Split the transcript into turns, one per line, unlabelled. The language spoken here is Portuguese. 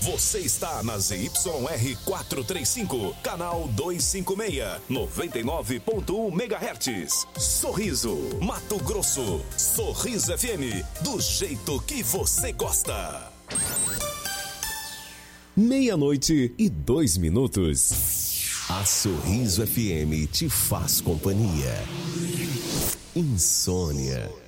Você está na ZYR 435, canal 256, 99.1 MHz. Sorriso, Mato Grosso. Sorriso FM, do jeito que você gosta. 00:02. A Sorriso FM te faz companhia. Insônia.